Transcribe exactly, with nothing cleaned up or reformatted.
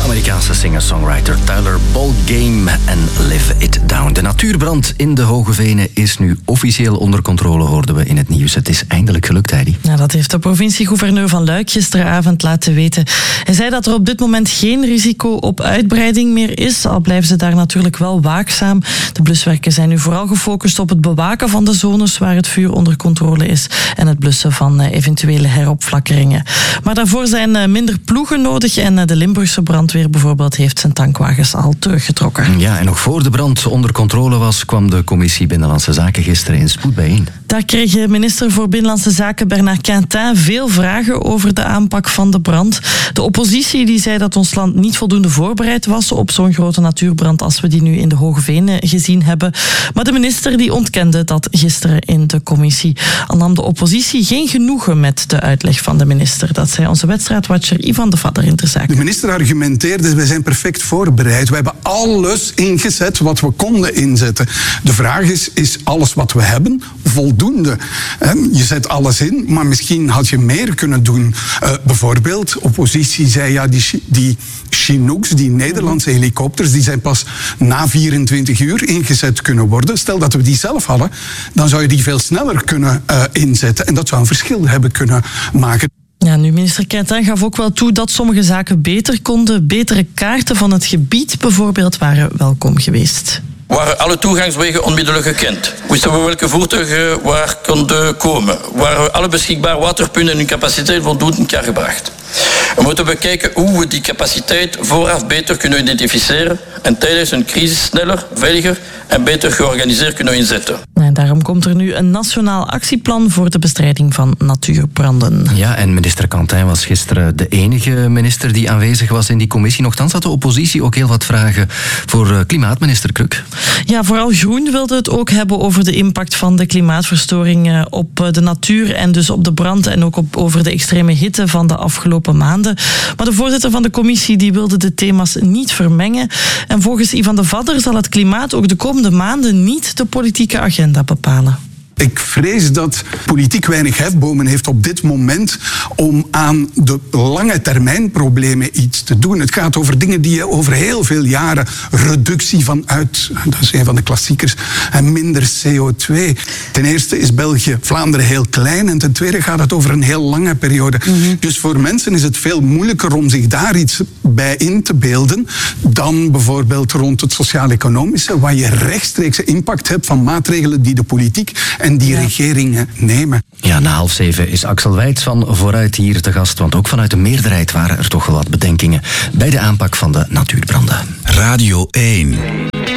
Amerikaanse singer-songwriter Tyler Ballgame en Live It Down. De natuurbrand in de Hoge Venen is nu officieel onder controle, hoorden we in het nieuws. Het is eindelijk gelukt, Heidi. Ja, dat heeft de provincie-gouverneur van Luik gisteravond laten weten. Hij zei dat er op dit moment geen risico op uitbreiding meer is, al blijven ze daar natuurlijk wel waakzaam. De bluswerken zijn nu vooral gefocust op het bewaken van de zones waar het vuur onder controle is en het blussen van eventuele heropflakkeringen. Maar daarvoor zijn minder ploegen nodig en de Limburgse brandweer bijvoorbeeld heeft zijn tankwagens al teruggetrokken. Ja, en nog voor de brand onder controle was, kwam de commissie Binnenlandse Zaken gisteren in spoed bijeen. Daar kreeg minister voor Binnenlandse Zaken Bernard Quintin veel vragen over de aanpak van de brand. De oppositie die zei dat ons land niet voldoende voorbereid was op zo'n grote natuurbrand als we die nu in de Hoge Venen gezien hebben. Maar de minister die ontkende dat gisteren in de commissie. Al nam de oppositie geen genoegen met de uitleg van de minister. Dat zei onze wedstrijdwatcher Ivan de Vadder in de zaak. De minister argumenteerde, wij zijn perfect voorbereid. We hebben alles ingezet wat we konden inzetten. De vraag is, is alles wat we hebben voldoende? Je zet alles in, maar misschien had je meer kunnen doen. Uh, bijvoorbeeld, oppositie zei, ja, die, die Chinooks, die Nederlandse helikopters, die zijn pas na vierentwintig uur ingezet kunnen worden. Stel dat we die zelf hadden, dan zou je die veel sneller kunnen uh, inzetten. En dat zou een verschil hebben kunnen maken. Ja, nu minister Quintin gaf ook wel toe dat sommige zaken beter konden. Betere kaarten van het gebied bijvoorbeeld waren welkom geweest. Waren alle toegangswegen onmiddellijk gekend? Wisten we welke voertuigen waar konden komen? Waren alle beschikbare waterpunten en hun capaciteit voldoende in kaart gebracht? We moeten bekijken hoe we die capaciteit vooraf beter kunnen identificeren en tijdens een crisis sneller, veiliger en beter georganiseerd kunnen inzetten. En daarom komt er nu een nationaal actieplan voor de bestrijding van natuurbranden. Ja, en minister Quintin was gisteren de enige minister die aanwezig was in die commissie. Nochtans had de oppositie ook heel wat vragen voor klimaatminister Kruk. Ja, vooral Groen wilde het ook hebben over de impact van de klimaatverstoring op de natuur en dus op de brand en ook op, over de extreme hitte van de afgelopen maanden. Maar de voorzitter van de commissie die wilde de thema's niet vermengen. En volgens Ivan de Vadder zal het klimaat ook de komende maanden niet de politieke agenda bepalen. Ik vrees dat politiek weinig hefbomen heeft op dit moment om aan de lange termijn problemen iets te doen. Het gaat over dingen die je over heel veel jaren, reductie van uit, dat is een van de klassiekers, en minder C O twee. Ten eerste is België, Vlaanderen heel klein en ten tweede gaat het over een heel lange periode. Mm-hmm. Dus voor mensen is het veel moeilijker om zich daar iets bij in te beelden dan bijvoorbeeld rond het sociaal-economische, waar je rechtstreekse impact hebt van maatregelen die de politiek en die ja. regeringen nemen. Ja, na half zeven is Axel Wijts van Vooruit hier te gast, want ook vanuit de meerderheid waren er toch wel wat bedenkingen bij de aanpak van de natuurbranden. Radio één.